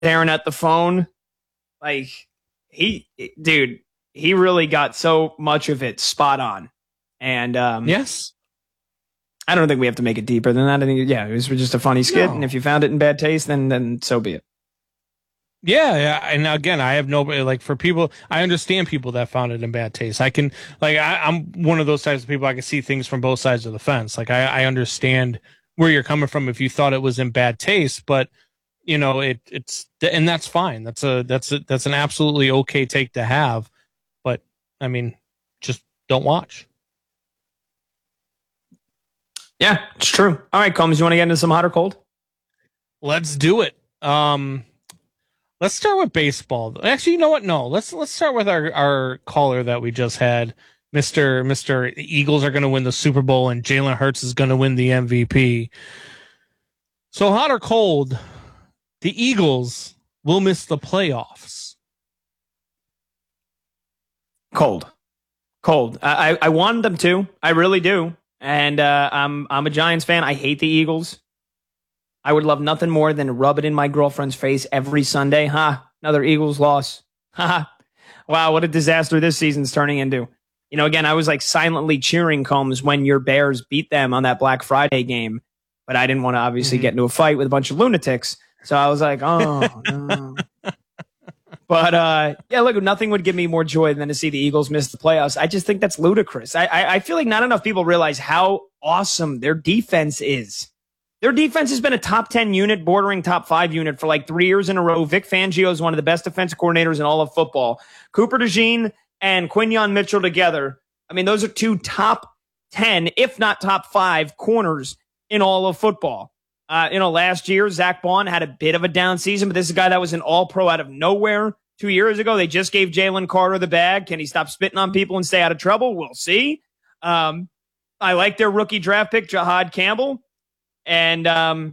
staring at the phone. Like, dude, he really got so much of it spot on. And yes, I don't think we have to make it deeper than that. I think, it was just a funny skit. No. And if you found it in bad taste, then so be it. Yeah. And again, I have nobody, like, for people, I understand people that found it in bad taste. I'm one of those types of people. I can see things from both sides of the fence. Like, I understand where you're coming from if you thought it was in bad taste, but it's, and that's fine. That's an absolutely okay take to have. But I mean, just don't watch. Yeah, it's true. All right, Combs, you want to get into some hot or cold? Let's do it. Let's start with baseball. Actually, you know what? No, let's start with our caller that we just had. Mr. Eagles are going to win the Super Bowl and Jalen Hurts is going to win the MVP. So hot or cold, the Eagles will miss the playoffs. Cold. I wanted them to. I really do. And I'm a Giants fan. I hate the Eagles. I would love nothing more than to rub it in my girlfriend's face every Sunday. Another Eagles loss. Wow, what a disaster this season's turning into. Again, I was like silently cheering Combs when your Bears beat them on that Black Friday game. But I didn't want to obviously get into a fight with a bunch of lunatics. So I was like, oh, no. But, look, nothing would give me more joy than to see the Eagles miss the playoffs. I just think that's ludicrous. I feel like not enough people realize how awesome their defense is. Their defense has been a top 10 unit, bordering top 5 unit for like 3 years in a row. Vic Fangio is one of the best defensive coordinators in all of football. Cooper DeJean and Quinyon Mitchell together, I mean, those are 2 top 10, if not top 5 corners in all of football. Last year, Zach Bond had a bit of a down season, but this is a guy that was an all-pro out of nowhere 2 years ago. They just gave Jalen Carter the bag. Can he stop spitting on people and stay out of trouble? We'll see. I like their rookie draft pick, Jahad Campbell. And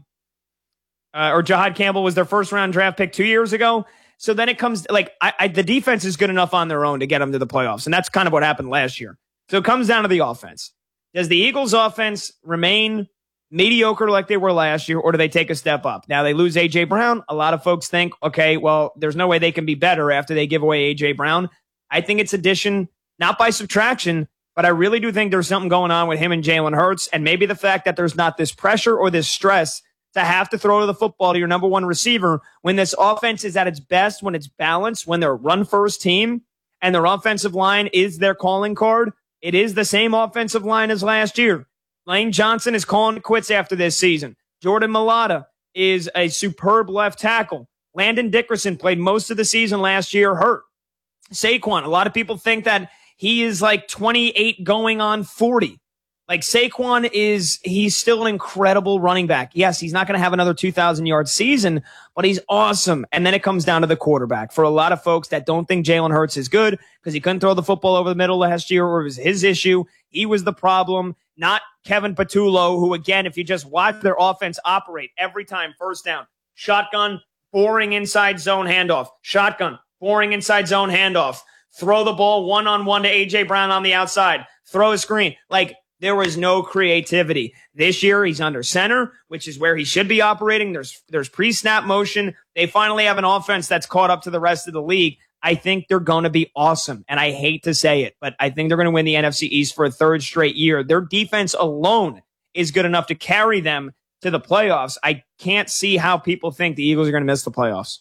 Jahad Campbell was their first round draft pick 2 years ago. So then it comes like the defense is good enough on their own to get them to the playoffs. And that's kind of what happened last year. So it comes down to the offense. Does the Eagles offense remain mediocre like they were last year, or do they take a step up? Now they lose A.J. Brown. A lot of folks think, okay, well, there's no way they can be better after they give away A.J. Brown. I think it's addition, not by subtraction, but I really do think there's something going on with him and Jalen Hurts, and maybe the fact that there's not this pressure or this stress to have to throw the football to your number one receiver when this offense is at its best, when it's balanced, when they're a run-first team, and their offensive line is their calling card. It is the same offensive line as last year. Lane Johnson is calling it quits after this season. Jordan Mailata is a superb left tackle. Landon Dickerson played most of the season last year hurt. Saquon, a lot of people think that he is like 28 going on 40. Like Saquon he's still an incredible running back. Yes, he's not going to have another 2,000-yard season, but he's awesome. And then it comes down to the quarterback. For a lot of folks that don't think Jalen Hurts is good because he couldn't throw the football over the middle last year, or it was his issue, he was the problem, not Kevin Patullo, who, again, if you just watch their offense operate every time, first down, shotgun, boring inside zone handoff, shotgun, boring inside zone handoff, throw the ball one-on-one to A.J. Brown on the outside, throw a screen. Like, there was no creativity. This year, he's under center, which is where he should be operating. There's pre-snap motion. They finally have an offense that's caught up to the rest of the league. I think they're going to be awesome. And I hate to say it, but I think they're going to win the NFC East for a third straight year. Their defense alone is good enough to carry them to the playoffs. I can't see how people think the Eagles are going to miss the playoffs.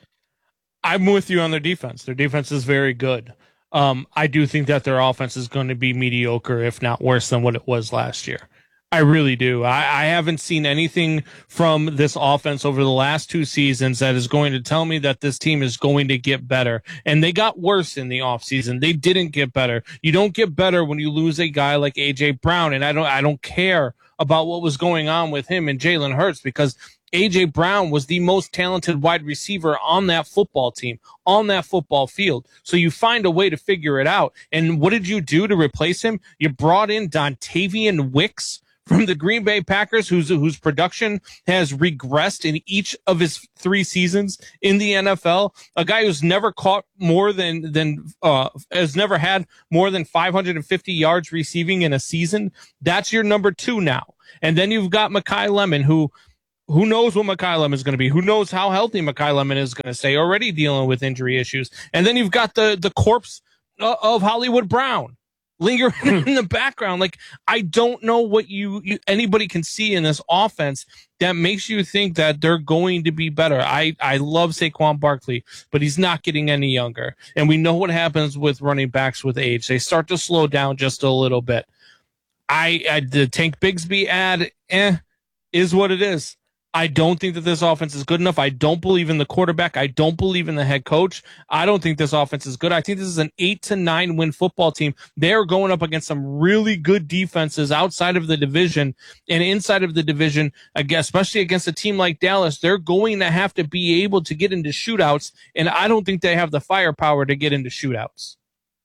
I'm with you on their defense. Their defense is very good. I do think that their offense is going to be mediocre, if not worse than what it was last year. I really do. I haven't seen anything from this offense over the last 2 seasons that is going to tell me that this team is going to get better. And they got worse in the offseason. They didn't get better. You don't get better when you lose a guy like A.J. Brown. And I don't care about what was going on with him and Jalen Hurts, because A.J. Brown was the most talented wide receiver on that football team, on that football field. So you find a way to figure it out. And what did you do to replace him? You brought in Dontavian Wicks from the Green Bay Packers, whose production has regressed in each of his 3 seasons in the NFL. A guy who's never caught more has never had more than 550 yards receiving in a season. That's your number 2 now. And then you've got Mekhi Lemon, who who knows what Mekhi Lemon is going to be? Who knows how healthy Mekhi Lemon is going to stay? Already dealing with injury issues, and then you've got the corpse of Hollywood Brown lingering in the background. Like, I don't know what anybody can see in this offense that makes you think that they're going to be better. I love Saquon Barkley, but he's not getting any younger. And we know what happens with running backs with age. They start to slow down just a little bit. The Tank Bigsby ad, is what it is. I don't think that this offense is good enough. I don't believe in the quarterback. I don't believe in the head coach. I don't think this offense is good. I think this is an 8 to 9 win football team. They're going up against some really good defenses outside of the division and inside of the division, again, especially against a team like Dallas. They're going to have to be able to get into shootouts, and I don't think they have the firepower to get into shootouts.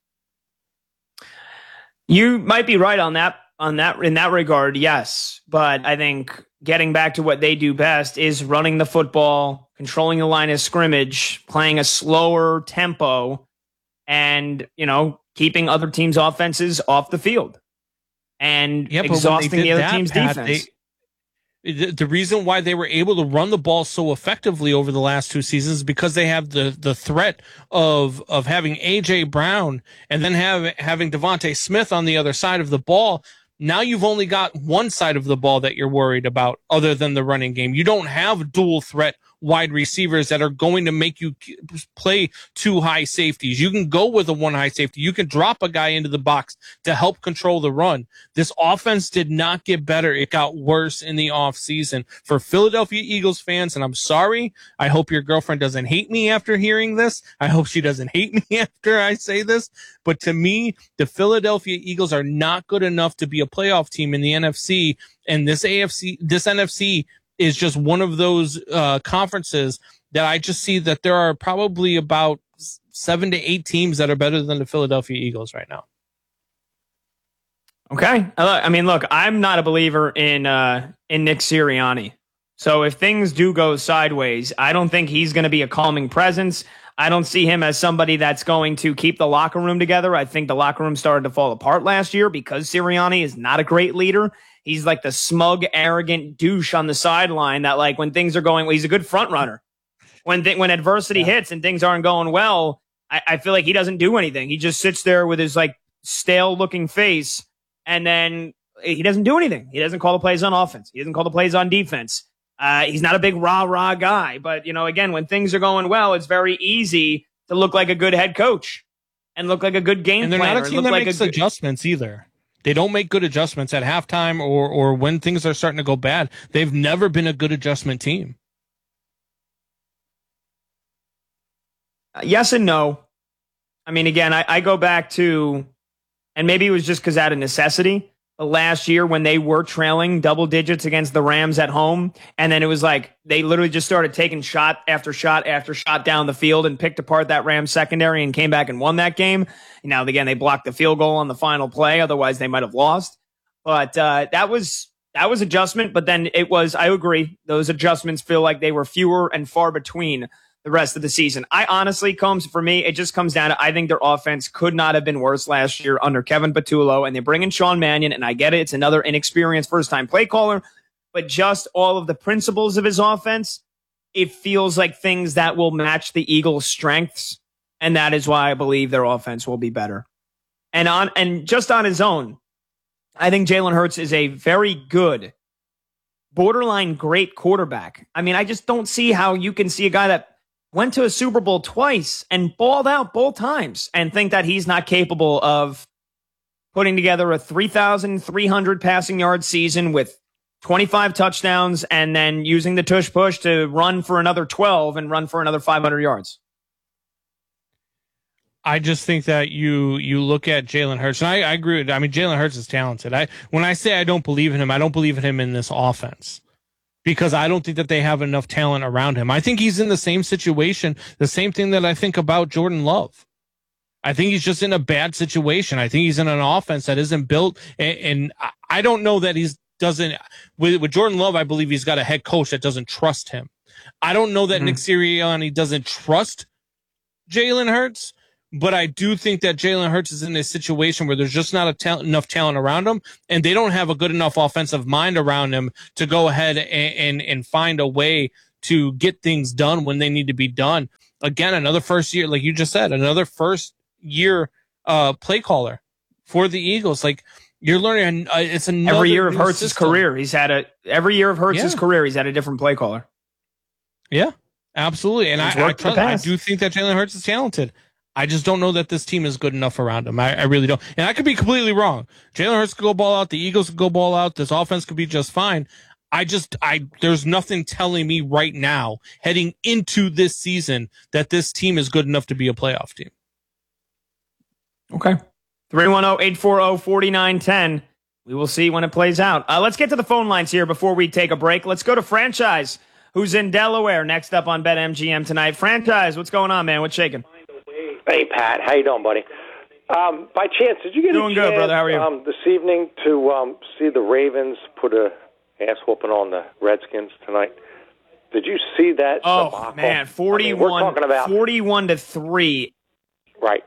You might be right on that in that regard, yes. But I think getting back to what they do best is running the football, controlling the line of scrimmage, playing a slower tempo, and, keeping other teams' offenses off the field and exhausting the other team's defense. The reason why they were able to run the ball so effectively over the last 2 seasons is because they have the threat of having A.J. Brown and then having Devontae Smith on the other side of the ball. Now you've only got one side of the ball that you're worried about other than the running game. You don't have dual threat wide receivers that are going to make you play 2 high safeties. You can go with a 1 high safety. You can drop a guy into the box to help control the run. This offense did not get better. It got worse in the offseason. For Philadelphia Eagles fans, and I'm sorry, I hope your girlfriend doesn't hate me after hearing this. I hope she doesn't hate me after I say this. But to me, the Philadelphia Eagles are not good enough to be a playoff team in the NFC, and this NFC is just one of those conferences that I just see that there are probably about 7 to 8 teams that are better than the Philadelphia Eagles right now. Okay. I mean, look, I'm not a believer in Nick Sirianni. So if things do go sideways, I don't think he's going to be a calming presence. I don't see him as somebody that's going to keep the locker room together. I think the locker room started to fall apart last year because Sirianni is not a great leader. He's like the smug, arrogant douche on the sideline that, like, when things are going well, he's a good front runner. When adversity hits and things aren't going well, I feel like he doesn't do anything. He just sits there with his, like, stale-looking face, and then he doesn't do anything. He doesn't call the plays on offense. He doesn't call the plays on defense. He's not a big rah-rah guy. But, again, when things are going well, it's very easy to look like a good head coach and look like a good game planner. And they're not a team that makes adjustments either. They don't make good adjustments at halftime or when things are starting to go bad. They've never been a good adjustment team. Yes and no. I mean, again, I go back to, and maybe it was just because out of necessity, last year when they were trailing double digits against the Rams at home, and then it was like they literally just started taking shot after shot after shot down the field and picked apart that Rams secondary and came back and won that game. Now, again, they blocked the field goal on the final play. Otherwise, they might have lost. But that was adjustment. But then it was, I agree, those adjustments feel like they were fewer and far between the rest of the season. I honestly, Combs, for me, it just comes down to, I think their offense could not have been worse last year under Kevin Patullo, and they bring in Sean Mannion, and I get it. It's another inexperienced first-time play caller, but just all of the principles of his offense, it feels like things that will match the Eagles' strengths, and that is why I believe their offense will be better. And just on his own, I think Jalen Hurts is a very good, borderline great quarterback. I mean, I just don't see how you can see a guy that went to a Super Bowl twice and balled out both times and think that he's not capable of putting together a 3,300 passing yard season with 25 touchdowns and then using the tush push to run for another 12 and run for another 500 yards. I just think that you look at Jalen Hurts, and I agree with, I mean, Jalen Hurts is talented. When I say I don't believe in him, I don't believe in him in this offense, because I don't think that they have enough talent around him. I think he's in the same situation, the same thing that I think about Jordan Love. I think he's just in a bad situation. I think he's in an offense that isn't built, and I don't know that with Jordan Love, I believe he's got a head coach that doesn't trust him. I don't know that Nick Sirianni doesn't trust Jalen Hurts, but I do think that Jalen Hurts is in a situation where there's just not enough talent around him, and they don't have a good enough offensive mind around him to go ahead and find a way to get things done when they need to be done. Again, another first year, like you just said, another first year play caller for the Eagles. Like, you're learning, it's another every year of Hurts' system. career. He's had a different play caller. Yeah, absolutely. And I do think that Jalen Hurts is talented. I just don't know that this team is good enough around him. I really don't. And I could be completely wrong. Jalen Hurts could go ball out. The Eagles could go ball out. This offense could be just fine. There's nothing telling me right now, heading into this season, that this team is good enough to be a playoff team. Okay. 310-840-4910. We will see when it plays out. Let's get to the phone lines here before we take a break. Let's go to Franchise, who's in Delaware, next up on BetMGM tonight. Franchise, what's going on, man? What's shaking? Hey, Pat. How you doing, buddy? By chance, did you get doing a chance good, brother? How are you? This evening to see the Ravens put a ass whooping on the Redskins tonight? Did you see that? Oh, debacle? man, 41, we're talking about 41-3. Right.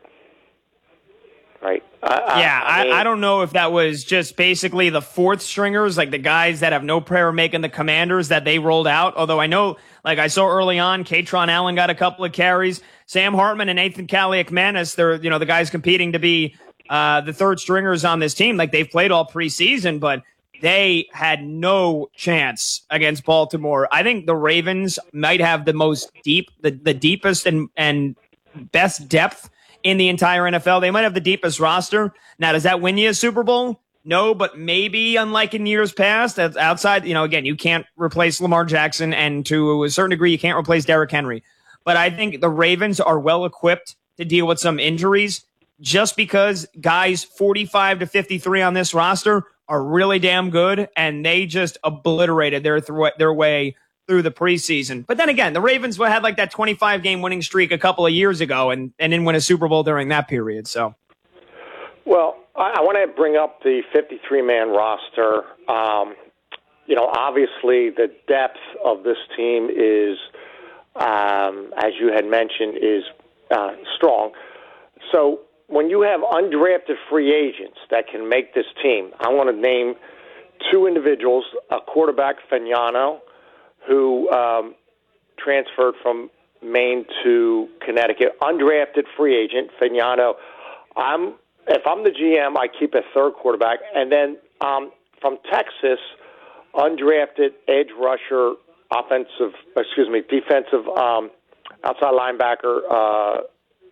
I don't know if that was just basically the fourth stringers, like the guys that have no prayer making the Commanders, that they rolled out. Although I know, like I saw early on, Katron Allen got a couple of carries. Sam Hartman and Nathan Kaliakmanis, they're, the guys competing to be the third stringers on this team. Like, they've played all preseason, but they had no chance against Baltimore. I think the Ravens might have the deepest and best depth in the entire NFL. They might have the deepest roster. Now, does that win you a Super Bowl? No, but maybe, unlike in years past, that's outside, again, you can't replace Lamar Jackson, and to a certain degree, you can't replace Derrick Henry. But I think the Ravens are well equipped to deal with some injuries, just because guys 45 to 53 on this roster are really damn good, and they just obliterated their way through the preseason. But then again, the Ravens had like that 25-game winning streak a couple of years ago and didn't win a Super Bowl during that period. So, well, I want to bring up the 53-man roster. Obviously the depth of this team is, as you had mentioned, is strong. So when you have undrafted free agents that can make this team, I want to name two individuals: a quarterback, Fagnano, who transferred from Maine to Connecticut, undrafted free agent, Fagnano. If I'm the GM, I keep a third quarterback. And then from Texas, undrafted edge rusher, defensive outside linebacker,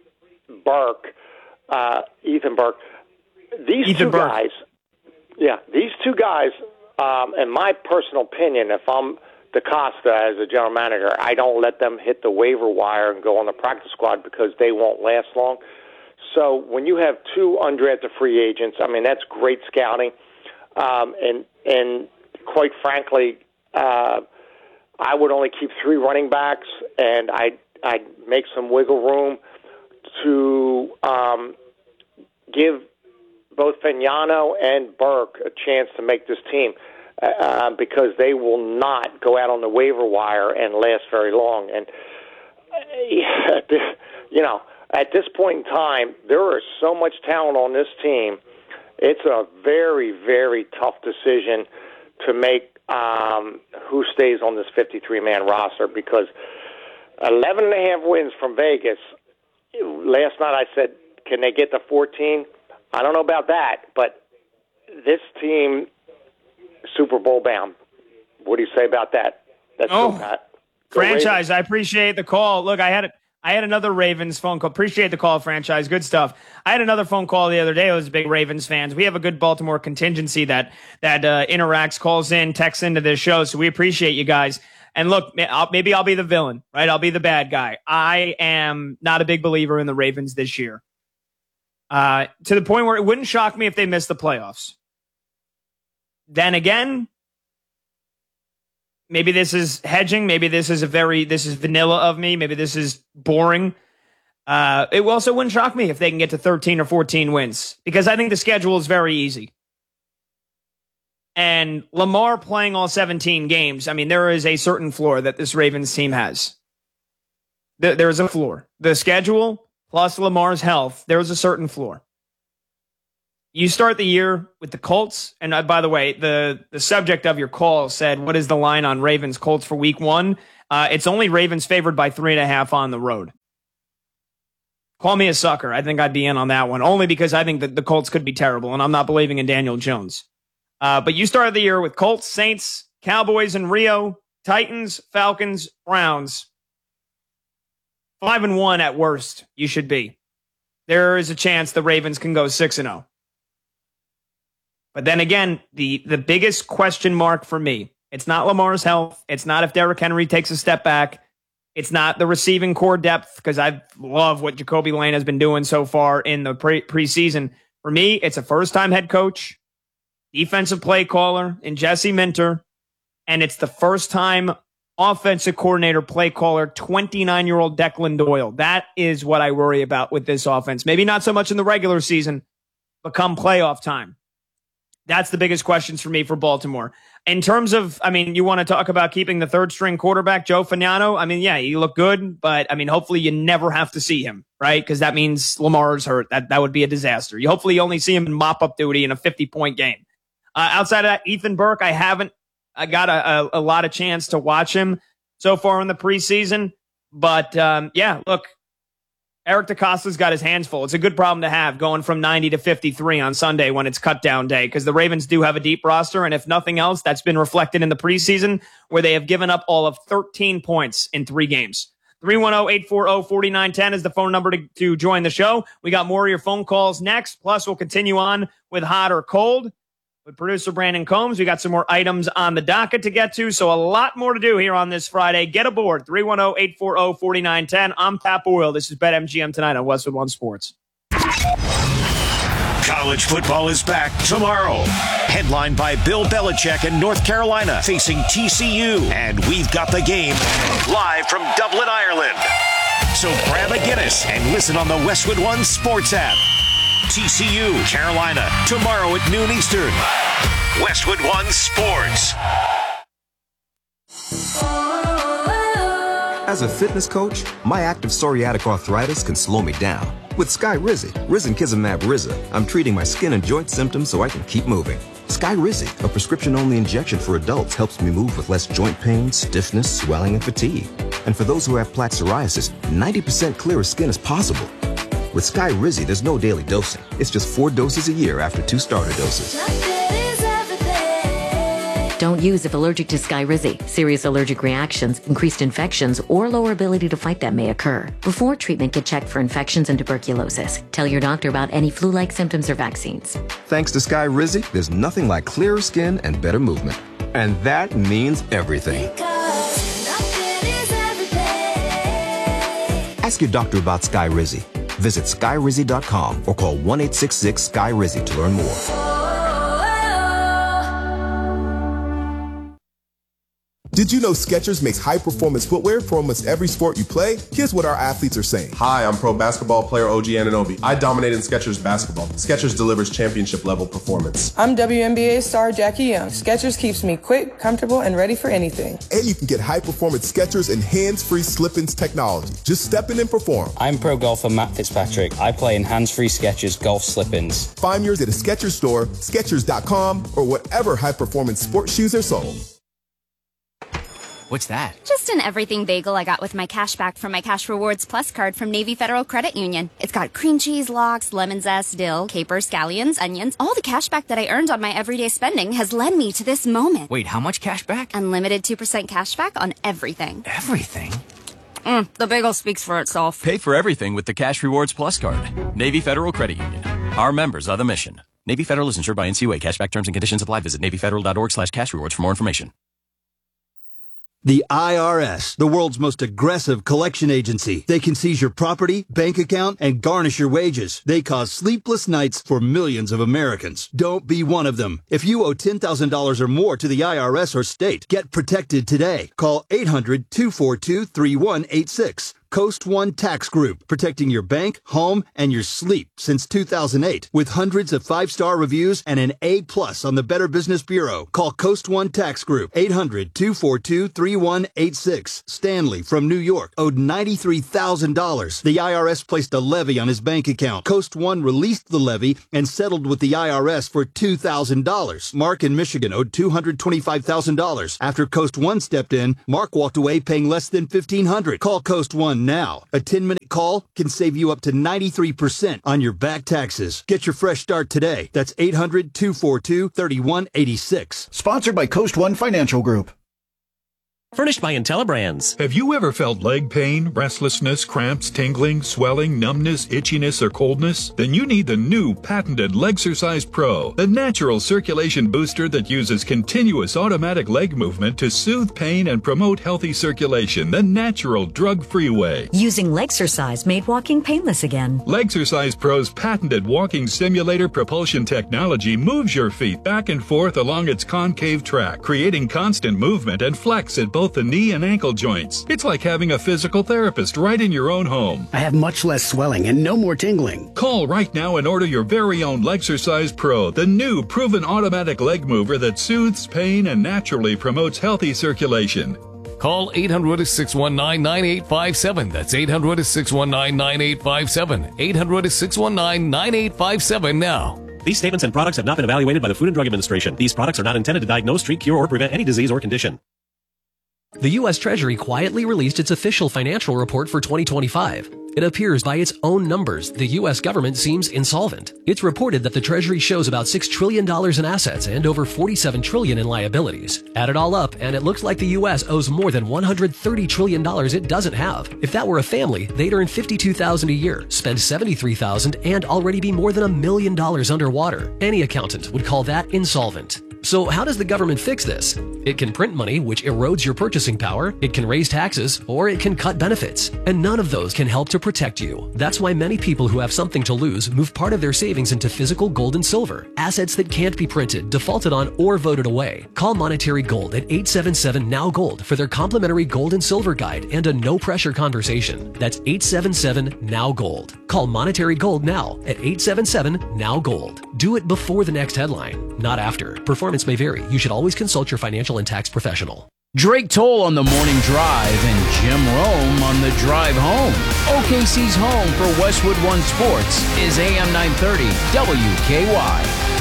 Ethan Burke. These two guys, in my personal opinion, if I'm DaCosta as a general manager, I don't let them hit the waiver wire and go on the practice squad, because they won't last long. So when you have two undrafted free agents, I mean, that's great scouting. And quite frankly, I would only keep three running backs, and I'd make some wiggle room to give both Fagnano and Burke a chance to make this team. Because they will not go out on the waiver wire and last very long. And, at this point in time, there is so much talent on this team. It's a very, very tough decision to make who stays on this 53-man roster, because 11.5 wins from Vegas. Last night I said, can they get to 14? I don't know about that, but this team, Super Bowl bound. What do you say about that? That's Pat. Franchise, Ravens. I appreciate the call. Look, I had another Ravens phone call. Appreciate the call, Franchise. Good stuff. I had another phone call the other day. I was big Ravens fans. We have a good Baltimore contingency that interacts, calls in, texts into this show. So we appreciate you guys. And look, maybe I'll be the villain, right? I'll be the bad guy. I am not a big believer in the Ravens this year. To the point where it wouldn't shock me if they missed the playoffs. Then again, maybe this is hedging. Maybe this is vanilla of me. Maybe this is boring. It also wouldn't shock me if they can get to 13 or 14 wins, because I think the schedule is very easy. And Lamar playing all 17 games, I mean, there is a certain floor that this Ravens team has. There is a floor. The schedule plus Lamar's health, there's a certain floor. You start the year with the Colts, and by the way, the subject of your call said, what is the line on Ravens Colts for week 1? It's only Ravens favored by 3.5 on the road. Call me a sucker. I think I'd be in on that one, only because I think that the Colts could be terrible, and I'm not believing in Daniel Jones. But you started the year with Colts, Saints, Cowboys, and Rio, Titans, Falcons, Browns. 5-1 at worst, you should be. There is a chance the Ravens can go 6-0. But then again, the biggest question mark for me, it's not Lamar's health. It's not if Derrick Henry takes a step back. It's not the receiving core depth, because I love what Jacoby Lane has been doing so far in the preseason. For me, it's a first-time head coach, defensive play caller in Jesse Minter, and it's the first-time offensive coordinator, play caller, 29-year-old Declan Doyle. That is what I worry about with this offense. Maybe not so much in the regular season, but come playoff time. That's the biggest questions for me for Baltimore. In terms of, you want to talk about keeping the third-string quarterback, Joe Fagnano? Yeah, he looked good, but, hopefully you never have to see him, right? Because that means Lamar's hurt. That would be a disaster. You hopefully only see him in mop-up duty in a 50-point game. Outside of that, Ethan Burke, I got a lot of chance to watch him so far in the preseason. But, look, Eric DeCosta's got his hands full. It's a good problem to have, going from 90 to 53 on Sunday when it's cut down day, because the Ravens do have a deep roster, and if nothing else, that's been reflected in the preseason, where they have given up all of 13 points in 3 games. 310-840-4910 is the phone number to join the show. We got more of your phone calls next. Plus, we'll continue on with Hot or Cold with producer Brandon Combs. We got some more items on the docket to get to, so a lot more to do here on this Friday. Get aboard, 310-840-4910. I'm Pat Boyle. This is BetMGM tonight on Westwood One Sports. College football is back tomorrow. Headlined by Bill Belichick in North Carolina facing TCU. And we've got the game live from Dublin, Ireland. So grab a Guinness and listen on the Westwood One Sports app. TCU, Carolina, tomorrow at noon Eastern. Westwood One Sports. As a fitness coach, my active psoriatic arthritis can slow me down. With Skyrizi, Risankizumab Riza, I'm treating my skin and joint symptoms so I can keep moving. Skyrizi, a prescription-only injection for adults, helps me move with less joint pain, stiffness, swelling, and fatigue. And for those who have plaque psoriasis, 90% clearer skin is possible. With Skyrizi, there's no daily dosing. It's just 4 doses a year after 2 starter doses. Don't use if allergic to Skyrizi. Serious allergic reactions, increased infections, or lower ability to fight them may occur. Before treatment, get checked for infections and tuberculosis. Tell your doctor about any flu-like symptoms or vaccines. Thanks to Skyrizi, there's nothing like clearer skin and better movement. And that means everything. Ask your doctor about Skyrizi. Visit Skyrizi.com or call 1-866-SKY-RIZI to learn more. Did you know Skechers makes high-performance footwear for almost every sport you play? Here's what our athletes are saying. Hi, I'm pro basketball player OG Anunoby. I dominate in Skechers basketball. Skechers delivers championship-level performance. I'm WNBA star Jackie Young. Skechers keeps me quick, comfortable, and ready for anything. And you can get high-performance Skechers and hands-free slip-ins technology. Just step in and perform. I'm pro golfer Matt Fitzpatrick. I play in hands-free Skechers golf slip-ins. Find yours at a Skechers store, Skechers.com, or whatever high-performance sports shoes are sold. What's that? Just an everything bagel I got with my cash back from my Cash Rewards Plus card from Navy Federal Credit Union. It's got cream cheese, lox, lemon zest, dill, capers, scallions, onions. All the cash back that I earned on my everyday spending has led me to this moment. Wait, how much cash back? Unlimited 2% cash back on everything. Everything? The bagel speaks for itself. Pay for everything with the Cash Rewards Plus card. Navy Federal Credit Union. Our members are the mission. Navy Federal is insured by NCUA. Cashback terms and conditions apply. Visit NavyFederal.org/cashrewards for more information. The IRS, the world's most aggressive collection agency. They can seize your property, bank account, and garnish your wages. They cause sleepless nights for millions of Americans. Don't be one of them. If you owe $10,000 or more to the IRS or state, get protected today. Call 800-242-3186. Coast One Tax Group, protecting your bank, home, and your sleep since 2008. With hundreds of 5-star reviews and an A+ on the Better Business Bureau. Call Coast One Tax Group, 800-242-3186. Stanley from New York owed $93,000. The IRS placed a levy on his bank account. Coast One released the levy and settled with the IRS for $2,000. Mark in Michigan owed $225,000. After Coast One stepped in, Mark walked away paying less than $1,500. Call Coast One now. A 10-minute call can save you up to 93% on your back taxes. Get your fresh start today. That's 800-242-3186. Sponsored by Coast One Financial Group. Furnished by IntelliBrands. Have you ever felt leg pain, restlessness, cramps, tingling, swelling, numbness, itchiness, or coldness? Then you need the new patented Legsercise Pro, the natural circulation booster that uses continuous automatic leg movement to soothe pain and promote healthy circulation the natural drug-free way. Using Legsercise made walking painless again. Legsercise Pro's patented walking simulator propulsion technology moves your feet back and forth along its concave track, creating constant movement and flex at both the knee and ankle joints. It's like having a physical therapist right in your own home. I have much less swelling and no more tingling. Call right now and order your very own Legsercise Pro, the new proven automatic leg mover that soothes pain and naturally promotes healthy circulation. Call 800-619-9857. That's 800-619-9857. 800-619-9857 now. These statements and products have not been evaluated by the Food and Drug Administration. These products are not intended to diagnose, treat, cure, or prevent any disease or condition. The U.S. Treasury quietly released its official financial report for 2025. It appears by its own numbers, the U.S. government seems insolvent. It's reported that the Treasury shows about $6 trillion in assets and over $47 trillion in liabilities. Add it all up, and it looks like the U.S. owes more than $130 trillion it doesn't have. If that were a family, they'd earn $52,000 a year, spend $73,000, and already be more than $1 million underwater. Any accountant would call that insolvent. So how does the government fix this? It can print money, which erodes your purchasing power, it can raise taxes, or it can cut benefits. And none of those can help to protect you. That's why many people who have something to lose move part of their savings into physical gold and silver, assets that can't be printed, defaulted on, or voted away. Call Monetary Gold at 877-NOW-GOLD for their complimentary gold and silver guide and a no-pressure conversation. That's 877-NOW-GOLD. Call Monetary Gold now at 877-NOW-GOLD. Do it before the next headline, not after. Performance may vary. You should always consult your financial and tax professional. Drake Toll on the morning drive and Jim Rome on the drive home. OKC's home for Westwood One Sports is AM 930 WKY.